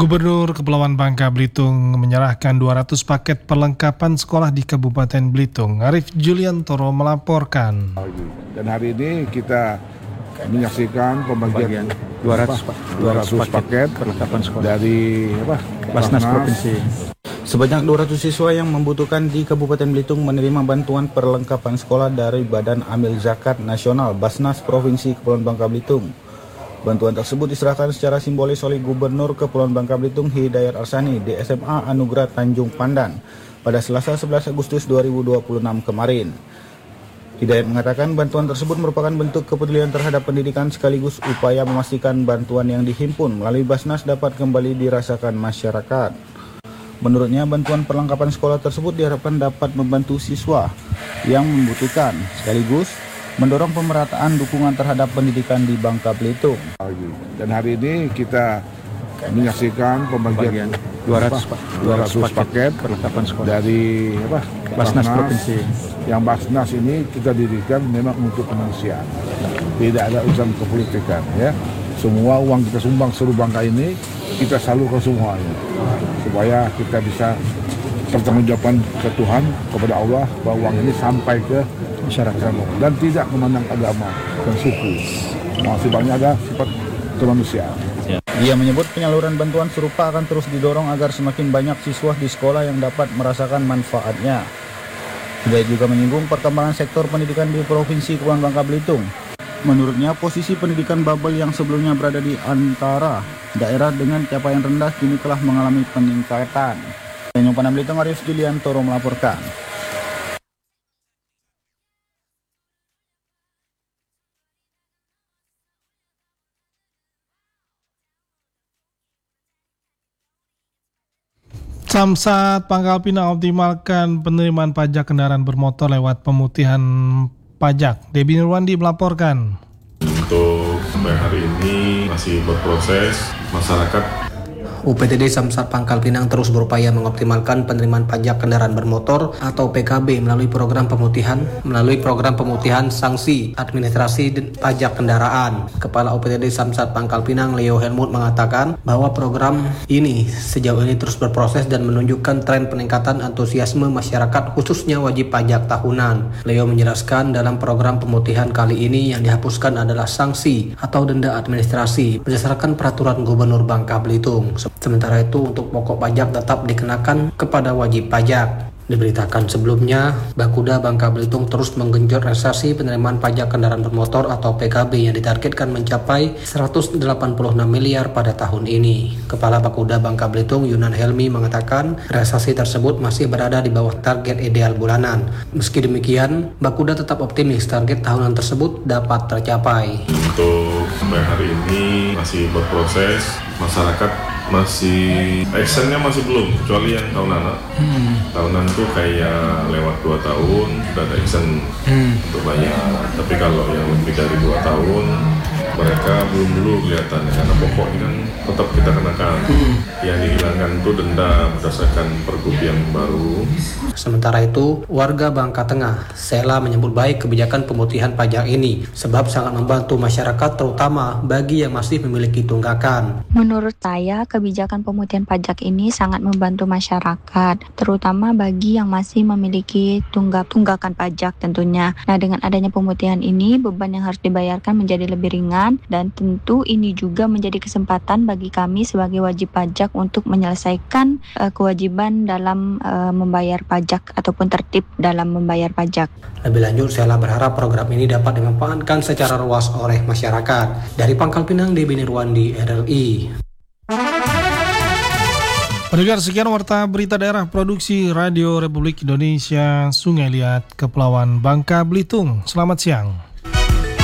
Gubernur Kepulauan Bangka Belitung menyerahkan 200 paket perlengkapan sekolah di Kabupaten Belitung. Arif Juliantoro melaporkan. Dan hari ini kita menyaksikan pembagian 200 paket perlengkapan sekolah dari Basnas Provinsi. Sebanyak 200 siswa yang membutuhkan di Kabupaten Belitung menerima bantuan perlengkapan sekolah dari Badan Amil Zakat Nasional Basnas Provinsi Kepulauan Bangka Belitung. Bantuan tersebut diserahkan secara simbolis oleh Gubernur Kepulauan Bangka Belitung Hidayat Arsani di SMA Anugerah Tanjung Pandan pada Selasa 11 Agustus 2026 kemarin. Hidayat mengatakan bantuan tersebut merupakan bentuk kepedulian terhadap pendidikan sekaligus upaya memastikan bantuan yang dihimpun melalui Basnas dapat kembali dirasakan masyarakat. Menurutnya, bantuan perlengkapan sekolah tersebut diharapkan dapat membantu siswa yang membutuhkan sekaligus mendorong pemerataan dukungan terhadap pendidikan di Bangka Belitung. Dan hari ini kita menyaksikan pembagian 200 paket perlengkapan sekolah dari Basnas Provinsi. Yang Basnas ini kita dirikan memang untuk kemanusiaan, tidak ada urusan kepolitikan ya. Semua uang kita sumbang seluruh Bangka ini kita salurkan semuanya supaya kita bisa pertanggungjawabkan ke Tuhan, kepada Allah, bahwa uang ini sampai ke masyarakat dan tidak memandang agama dan suku. Masih banyak ada sifat kemanusiaan. Dia menyebut penyaluran bantuan serupa akan terus didorong agar semakin banyak siswa di sekolah yang dapat merasakan manfaatnya. Dia juga menyinggung perkembangan sektor pendidikan di Provinsi Kepulauan Bangka Belitung. Menurutnya, posisi pendidikan Babel yang sebelumnya berada di antara daerah dengan capaian rendah kini telah mengalami peningkatan. Tanjung Pandan Belitung, Arif Juliantoro melaporkan. Samsat Pangkal Pinang optimalkan penerimaan pajak kendaraan bermotor lewat pemutihan pajak. Debbie Nurwandi melaporkan. Untuk sampai hari ini masih berproses. Masyarakat UPTD Samsat Pangkal Pinang terus berupaya mengoptimalkan penerimaan pajak kendaraan bermotor atau PKB melalui program pemutihan sanksi administrasi pajak kendaraan. Kepala UPTD Samsat Pangkal Pinang Leo Helmut mengatakan bahwa program ini sejauh ini terus berproses dan menunjukkan tren peningkatan antusiasme masyarakat khususnya wajib pajak tahunan. Leo menjelaskan dalam program pemutihan kali ini yang dihapuskan adalah sanksi atau denda administrasi berdasarkan peraturan Gubernur Bangka Belitung. Sementara itu untuk pokok pajak tetap dikenakan kepada wajib pajak. Diberitakan sebelumnya, Bakuda Bangka Belitung terus menggenjot realisasi penerimaan pajak kendaraan bermotor atau PKB yang ditargetkan mencapai 186 miliar pada tahun ini. Kepala Bakuda Bangka Belitung Yunan Helmi mengatakan realisasi tersebut masih berada di bawah target ideal bulanan. Meski demikian, Bakuda tetap optimis target tahunan tersebut dapat tercapai. untuk sampai hari ini masih berproses. Masyarakat masih actionnya masih belum, kecuali yang tahunan. Tahunan tuh kayak lewat 2 tahun sudah ada action untuk bayar. Tapi kalau yang lebih dari 2 tahun mereka belum dulu kelihatan karena pokoknya kan tetap kita kenakan. Yang dihilangkan itu denda berdasarkan pergub yang baru. Sementara itu, warga Bangka Tengah, Sela menyambut baik kebijakan pemutihan pajak ini sebab sangat membantu masyarakat terutama bagi yang masih memiliki tunggakan. Menurut saya, kebijakan pemutihan pajak ini sangat membantu masyarakat, terutama bagi yang masih memiliki tunggakan pajak tentunya. Nah, dengan adanya pemutihan ini, beban yang harus dibayarkan menjadi lebih ringan dan tentu ini juga menjadi kesempatan bagi kami sebagai wajib pajak untuk menyelesaikan kewajiban dalam membayar pajak ataupun tertib dalam membayar pajak. Lebih lanjut, Sela berharap program ini dapat dimanfaatkan secara luas oleh masyarakat. Dari Pangkal Pinang, Debbie Nurwandi, RRI. Pendengar, sekian warta berita daerah produksi Radio Republik Indonesia Sungai Liat, Kepulauan Bangka Belitung. Selamat siang.